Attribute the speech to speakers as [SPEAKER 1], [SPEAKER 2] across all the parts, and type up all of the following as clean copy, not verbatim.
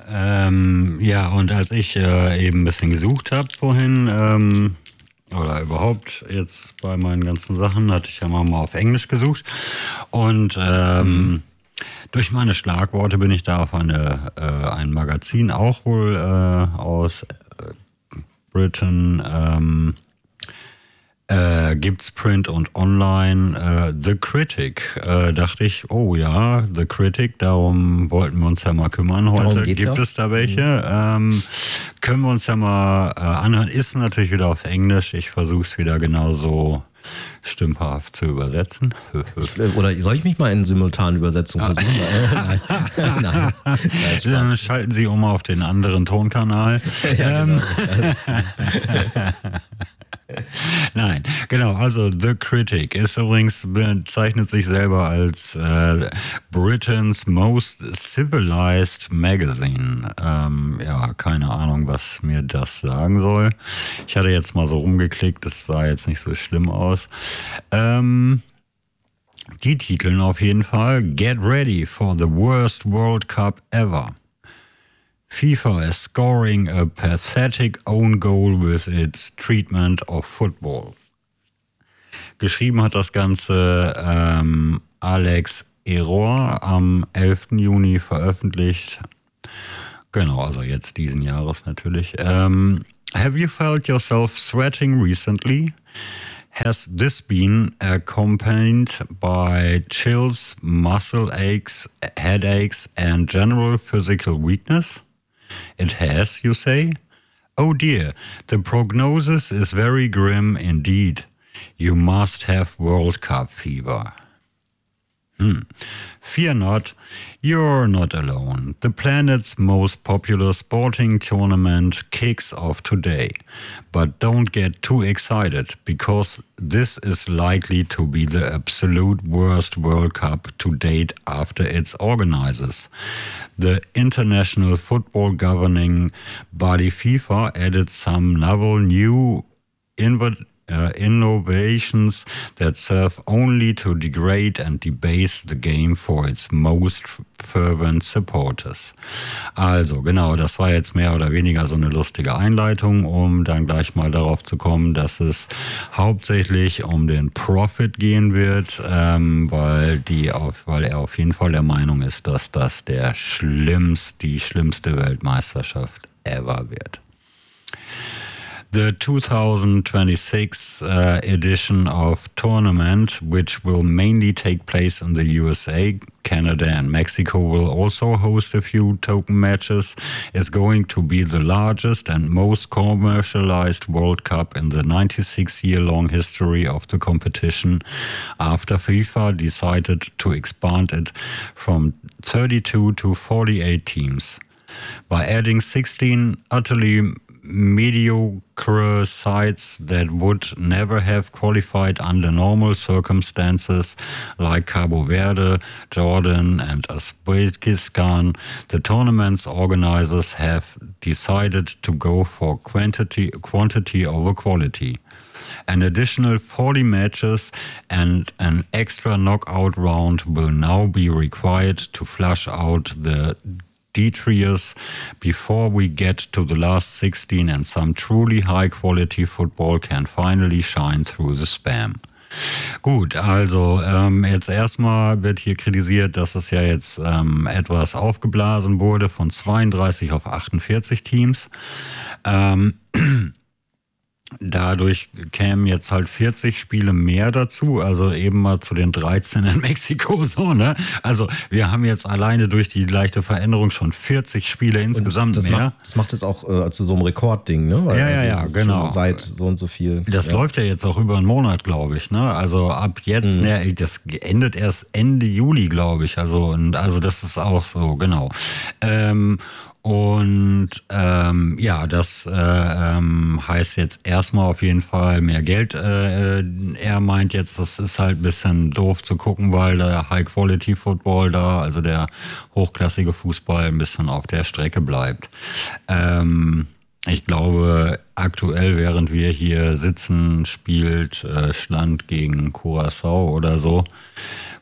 [SPEAKER 1] Ja, und als ich eben ein bisschen gesucht habe vorhin, oder überhaupt jetzt bei meinen ganzen Sachen, hatte ich ja mal auf Englisch gesucht. Und durch meine Schlagworte bin ich da auf ein Magazin, auch wohl aus Britain, gibt's Print und Online. The Critic, dachte ich, oh ja, The Critic, darum wollten wir uns ja mal kümmern heute. Gibt es da welche? Können wir uns ja mal anhören. Ist natürlich wieder auf Englisch. Ich versuche es wieder genauso stümperhaft zu übersetzen.
[SPEAKER 2] Oder soll ich mich mal in Simultanübersetzung versuchen? Nein.
[SPEAKER 1] Dann schalten Sie um auf den anderen Tonkanal.
[SPEAKER 2] Ja, genau.
[SPEAKER 1] Nein, genau, also The Critic ist übrigens, bezeichnet sich selber als Britain's most civilized magazine. Ja, keine Ahnung, was mir das sagen soll. Ich hatte jetzt mal so rumgeklickt, das sah jetzt nicht so schlimm aus. Die titeln auf jeden Fall Get ready for the worst World Cup ever. FIFA is scoring a pathetic own goal with its treatment of football. Geschrieben hat das Ganze Alex Error am 11. Juni veröffentlicht. Genau, also jetzt diesen Jahres natürlich. Have you felt yourself sweating recently? Has this been accompanied by chills, muscle aches, headaches and general physical weakness? It has, you say? Oh dear, the prognosis is very grim indeed. You must have World Cup fever. Fear not, you're not alone. The planet's most popular sporting tournament kicks off today. But don't get too excited, because this is likely to be the absolute worst World Cup to date after its organizers. The international football governing body FIFA added some novel new innovations that serve only to degrade and debase the game for its most fervent supporters. Also genau, das war jetzt mehr oder weniger so eine lustige Einleitung, um dann gleich mal darauf zu kommen, dass es hauptsächlich um den Profit gehen wird, weil er auf jeden Fall der Meinung ist, dass das die schlimmste Weltmeisterschaft ever wird. The 2026 edition of tournament, which will mainly take place in the USA, Canada and Mexico will also host a few token matches, is going to be the largest and most commercialized World Cup in the 96-year-long history of the competition, after FIFA decided to expand it from 32 to 48 teams. By adding 16 utterly mediocre sides that would never have qualified under normal circumstances, like Cabo Verde, Jordan and Uzbekistan, the tournament's organizers have decided to go for quantity over quality. An additional 40 matches and an extra knockout round will now be required to flush out the detritus before we get to the last 16 and some truly high-quality football can finally shine through the spam. Gut, also jetzt erstmal wird hier kritisiert, dass es ja jetzt etwas aufgeblasen wurde von 32 auf 48 Teams. Dadurch kämen jetzt halt 40 Spiele mehr dazu, also eben mal zu den 13 in Mexiko, so, ne? Also wir haben jetzt alleine durch die leichte Veränderung schon 40 Spiele insgesamt mehr.
[SPEAKER 2] Das macht es auch zu so einem Rekordding, ne? Weil
[SPEAKER 1] ja, genau.
[SPEAKER 2] Seit so und so viel.
[SPEAKER 1] Das läuft ja jetzt auch über einen Monat, glaube ich, ne? Also ab jetzt, das endet erst Ende Juli, glaube ich. Also das ist auch so, genau. Das heißt jetzt erstmal auf jeden Fall mehr Geld. Er meint jetzt, das ist halt ein bisschen doof zu gucken, weil der High-Quality-Football da, also der hochklassige Fußball, ein bisschen auf der Strecke bleibt. Ich glaube, aktuell, während wir hier sitzen, spielt Schland gegen Curaçao oder so.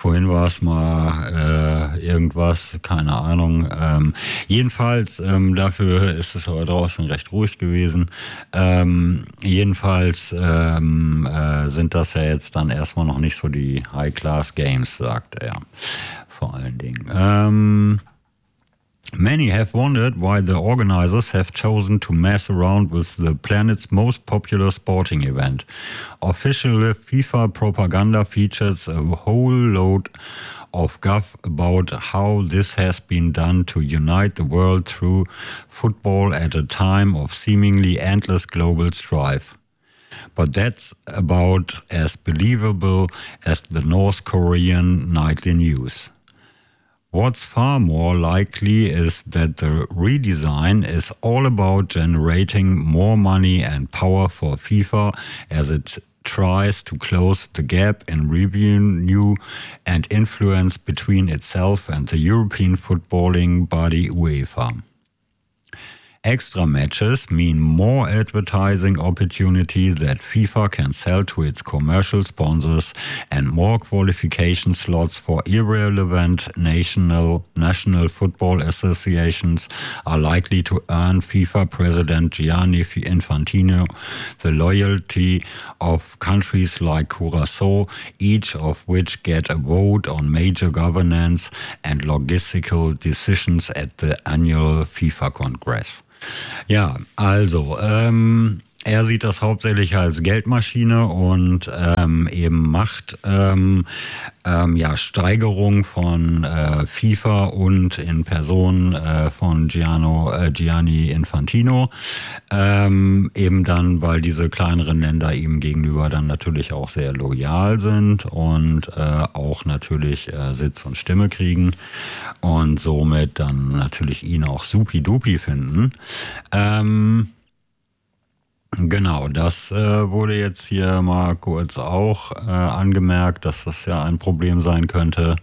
[SPEAKER 1] Vorhin war es mal irgendwas, keine Ahnung. Jedenfalls, dafür ist es aber draußen recht ruhig gewesen. Jedenfalls sind das ja jetzt dann erstmal noch nicht so die High-Class-Games, sagt er. Vor allen Dingen. Many have wondered why the organizers have chosen to mess around with the planet's most popular sporting event. Official FIFA propaganda features a whole load of guff about how this has been done to unite the world through football at a time of seemingly endless global strife. But that's about as believable as the North Korean nightly news. What's far more likely is that the redesign is all about generating more money and power for FIFA as it tries to close the gap in revenue and influence between itself and the European footballing body UEFA. Extra matches mean more advertising opportunity that FIFA can sell to its commercial sponsors, and more qualification slots for irrelevant national football associations are likely to earn FIFA President Gianni Infantino the loyalty of countries like Curaçao, each of which get a vote on major governance and logistical decisions at the annual FIFA Congress. Ja, also er sieht das hauptsächlich als Geldmaschine und eben macht Steigerung von FIFA und in Person von Gianni Infantino. Eben dann, weil diese kleineren Länder ihm gegenüber dann natürlich auch sehr loyal sind und auch natürlich Sitz und Stimme kriegen und somit dann natürlich ihn auch supi-dupi finden. Genau, das wurde jetzt hier mal kurz auch angemerkt, dass das ja ein Problem sein könnte.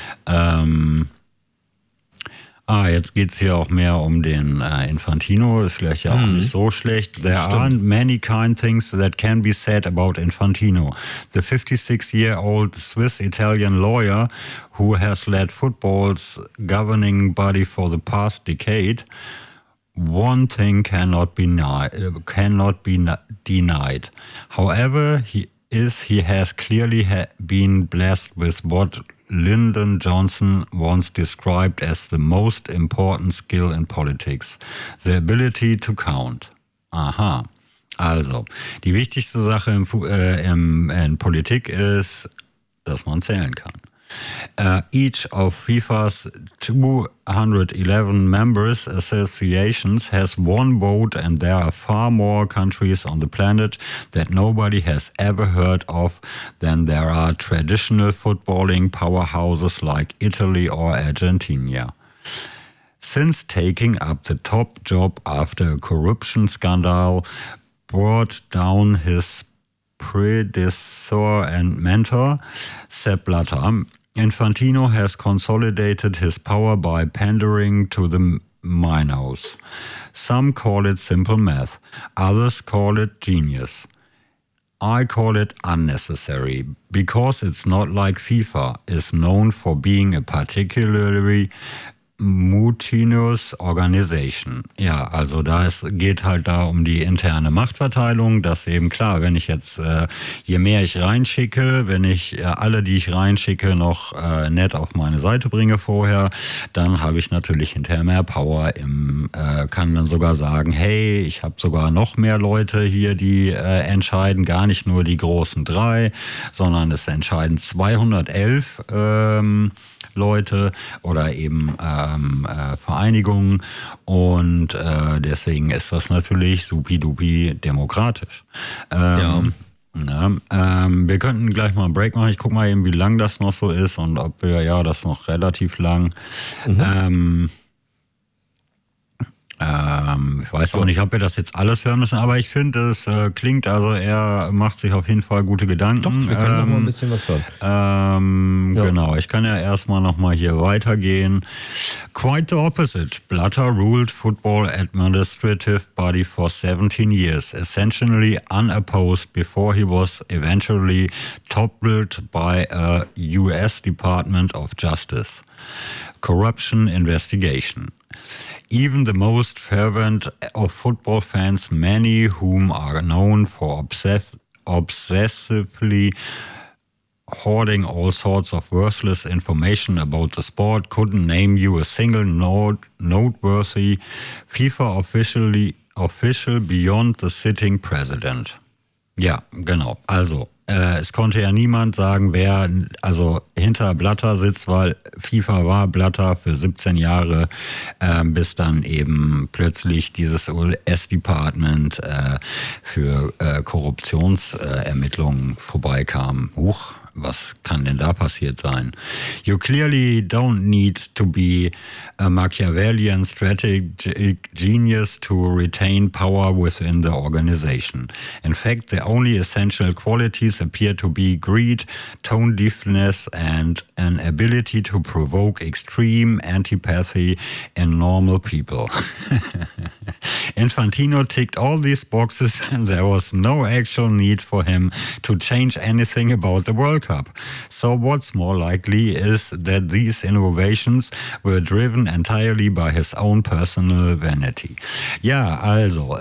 [SPEAKER 1] Jetzt geht's hier auch mehr um den Infantino, ist vielleicht ja auch nicht so schlecht. There aren't many kind things that can be said about Infantino. The 56-year-old Swiss-Italian lawyer who has led football's governing body for the past decade. One thing cannot be denied. However, he has clearly been blessed with what Lyndon Johnson once described as the most important skill in politics, the ability to count. Aha. Also, die wichtigste Sache in Politik ist, dass man zählen kann. Each of FIFA's 211 members associations has one vote, and there are far more countries on the planet that nobody has ever heard of than there are traditional footballing powerhouses like Italy or Argentina. Since taking up the top job after a corruption scandal brought down his predecessor and mentor, Sepp Blatter, Infantino has consolidated his power by pandering to the minors. Some call it simple math, others call it genius. I call it unnecessary, because it's not like FIFA is known for being a particularly mutinous organization. Ja, also geht halt da um die interne Machtverteilung, dass eben klar, wenn ich jetzt, je mehr ich reinschicke, wenn ich alle, die ich reinschicke, noch nett auf meine Seite bringe vorher, dann habe ich natürlich hinterher mehr Power, kann dann sogar sagen, hey, ich habe sogar noch mehr Leute hier, die entscheiden, gar nicht nur die großen 3, sondern es entscheiden 211 Leute oder eben Vereinigungen und deswegen ist das natürlich supi-dupi demokratisch. Wir könnten gleich mal einen Break machen. Ich gucke mal eben, wie lang das noch so ist und ob wir, das noch relativ lang. Ich weiß auch nicht, ob wir das jetzt alles hören müssen, aber ich finde, es klingt, also er macht sich auf jeden Fall gute Gedanken.
[SPEAKER 2] Doch, wir können noch mal ein bisschen was hören.
[SPEAKER 1] Genau, ich kann ja erstmal nochmal hier weitergehen. Quite the opposite. Blatter ruled football administrative body for 17 years, essentially unopposed before he was eventually toppled by a US Department of Justice corruption investigation. Even the most fervent of football fans, many whom are known for obsessively hoarding all sorts of worthless information about the sport, couldn't name you a single noteworthy FIFA official beyond the sitting president. Ja, genau. Also, es konnte ja niemand sagen, wer also hinter Blatter sitzt, weil FIFA war Blatter für 17 Jahre, bis dann eben plötzlich dieses US-Department für Korruptionsermittlungen vorbeikam. Huch, was kann denn da passiert sein? You clearly don't need to be a Machiavellian strategic genius to retain power within the organization. In fact, the only essential qualities appear to be greed, tone deafness, and an ability to provoke extreme antipathy in normal people. Infantino ticked all these boxes and there was no actual need for him to change anything about the World Cup. So what's more likely is that these innovations were driven entirely by his own personal vanity. Ja, also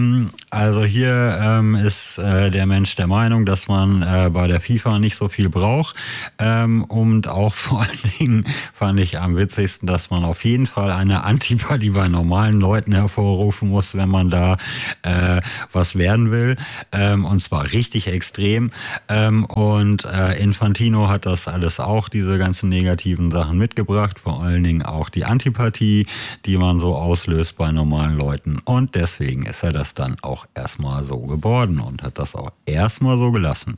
[SPEAKER 1] hier ist der Mensch der Meinung, dass man bei der FIFA nicht so viel braucht. Und auch vor allen Dingen fand ich am witzigsten, dass man auf jeden Fall eine Antipathie bei normalen Leuten hervorrufen muss, wenn man da was werden will. Und zwar richtig extrem. Und Infantino hat das alles auch, diese ganzen negativen Sachen mitgebracht. Vor allen Dingen auch die Antipathie, die man so auslöst bei normalen Leuten. Und deswegen ist er das dann auch erstmal so geworden und hat das auch erstmal so gelassen.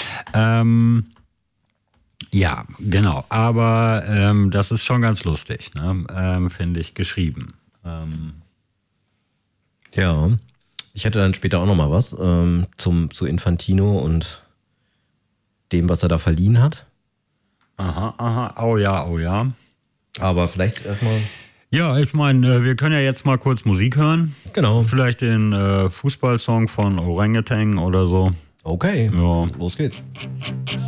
[SPEAKER 1] Ja, genau. Aber das ist schon ganz lustig, ne? Finde ich, geschrieben.
[SPEAKER 2] Ja, ich hätte dann später auch noch mal was zu Infantino und dem, was er da verliehen hat.
[SPEAKER 1] Aha, oh ja.
[SPEAKER 2] Aber vielleicht erstmal...
[SPEAKER 1] Ja, ich meine, wir können ja jetzt mal kurz Musik hören.
[SPEAKER 2] Genau.
[SPEAKER 1] Vielleicht den Fußballsong von Orangutan oder so.
[SPEAKER 2] Okay,
[SPEAKER 1] ja.
[SPEAKER 2] Los geht's.